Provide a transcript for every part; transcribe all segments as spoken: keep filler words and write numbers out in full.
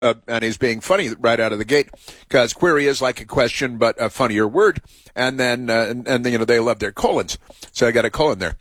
Uh, and he's being funny right out of the gate because query is like a question, but a funnier word. And then, uh, and, and you know, they love their colons. So I got a colon there.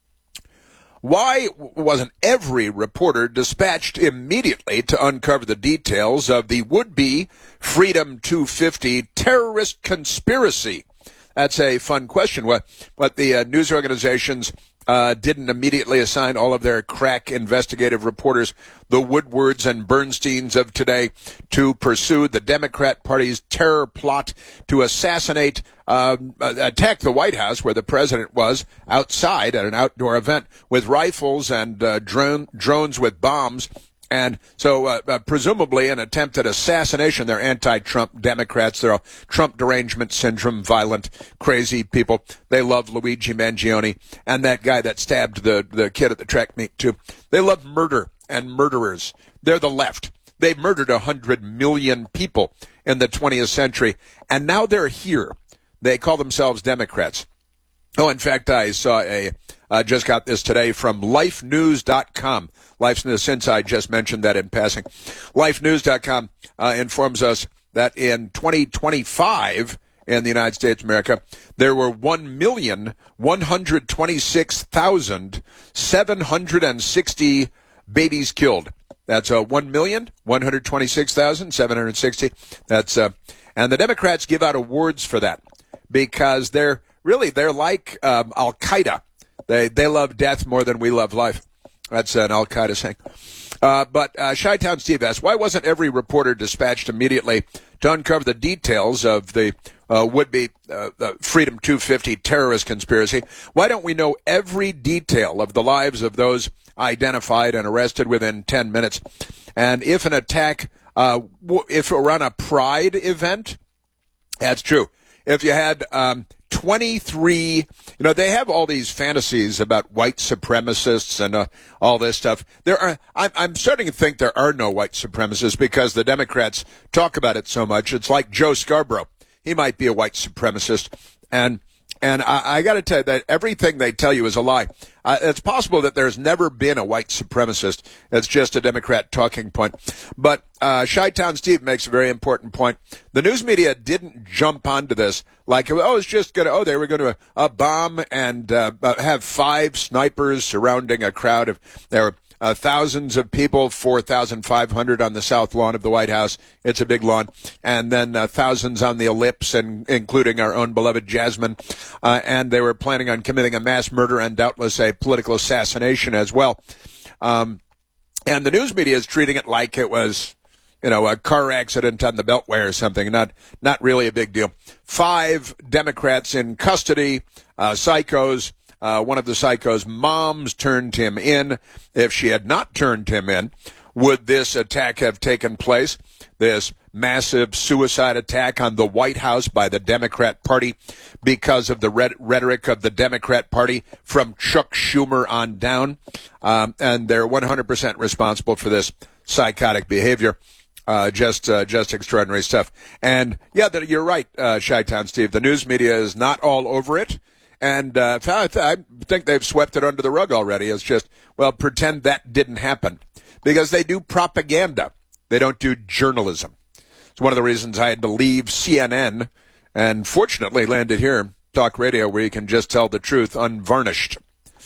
Why wasn't every reporter dispatched immediately to uncover the details of the would-be Freedom two fifty terrorist conspiracy? That's a fun question. What, what the uh, news organizations uh, didn't immediately assign all of their crack investigative reporters, the Woodwards and Bernsteins of today, to pursue the Democrat Party's terror plot to assassinate, uh, attack the White House where the president was outside at an outdoor event with rifles and uh, drone, drones with bombs. And so, uh, uh, presumably an attempted assassination. They're anti-Trump Democrats. They're all Trump derangement syndrome, violent, crazy people. They love Luigi Mangione and that guy that stabbed the, the kid at the track meet, too. They love murder and murderers. They're the left. They murdered a hundred million people in the twentieth century, and now they're here. They call themselves Democrats. Oh, in fact, I saw a, uh, just got this today from life news dot com. Life News, since I just mentioned that in passing. life news dot com uh, informs us that in twenty twenty-five in the United States of America, there were one million one hundred twenty-six thousand seven hundred sixty babies killed. That's uh, one million one hundred twenty-six thousand seven hundred sixty. That's, uh, and the Democrats give out awards for that because they're really, they're like um, Al-Qaeda. They, they love death more than we love life. That's an Al-Qaeda saying. Uh, but uh, Chi-Town Steve asks, why wasn't every reporter dispatched immediately to uncover the details of the uh, would-be uh, the Freedom two fifty terrorist conspiracy? Why don't we know every detail of the lives of those identified and arrested within ten minutes? And if an attack, uh, if it were on a Pride event, that's true. If you had um, twenty-three, you know, they have all these fantasies about white supremacists and uh, all this stuff. There are, I'm, I'm starting to think there are no white supremacists because the Democrats talk about it so much. It's like Joe Scarborough. He might be a white supremacist. And And I, I got to tell you that everything they tell you is a lie. Uh, it's possible that there's never been a white supremacist. It's just a Democrat talking point. But uh, Chi-Town Steve makes a very important point. The news media didn't jump onto this like, oh, it's just going to, oh, they were going to uh, bomb and uh, have five snipers surrounding a crowd of, there were Uh, thousands of people, four thousand five hundred on the south lawn of the White House. It's a big lawn. And then uh, thousands on the ellipse, and including our own beloved Jasmine. Uh, and they were planning on committing a mass murder and doubtless a political assassination as well. Um, and the news media is treating it like it was, you know, a car accident on the Beltway or something. Not, not really a big deal. Five Democrats in custody, uh, psychos. Uh, one of the psycho's moms turned him in. If she had not turned him in, would this attack have taken place? This massive suicide attack on the White House by the Democrat Party because of the rhetoric of the Democrat Party from Chuck Schumer on down. Um, and they're one hundred percent responsible for this psychotic behavior. Uh, just, uh, just extraordinary stuff. And yeah, that, you're right, uh, Chi-Town Steve. The news media is not all over it. And uh, I think they've swept it under the rug already. It's just, well, pretend that didn't happen. Because they do propaganda. They don't do journalism. It's one of the reasons I had to leave C N N and fortunately landed here, talk radio, where you can just tell the truth unvarnished.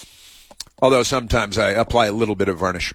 Although sometimes I apply a little bit of varnish.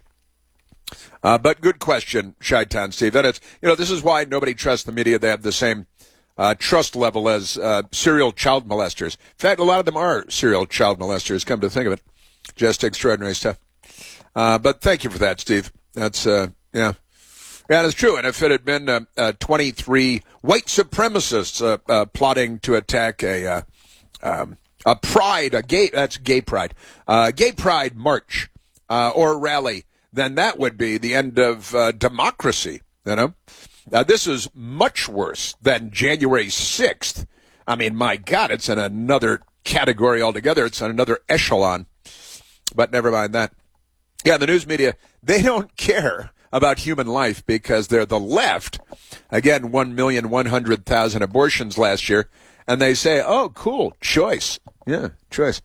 Uh, but good question, Chi-Town Steve. And it's, you know, this is why nobody trusts the media. They have the same Uh, trust level as uh, serial child molesters. In fact, a lot of them are serial child molesters, come to think of it. Just extraordinary stuff. Uh, but thank you for that, Steve. That's, uh, yeah. Yeah, that's true. And if it had been uh, uh, twenty-three white supremacists uh, uh, plotting to attack a uh, um, a pride, a gay, that's gay pride, uh, gay pride march uh, or rally, then that would be the end of uh, democracy, you know? Now, this is much worse than January sixth. I mean, my God, it's in another category altogether. It's on another echelon. But never mind that. Yeah, the news media, they don't care about human life because they're the left. Again, one million one hundred thousand abortions last year. And they say, oh, cool, choice. Yeah, choice.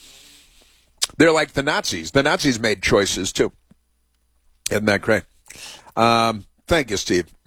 They're like the Nazis. The Nazis made choices, too. Isn't that great? Um... Thank you, Steve.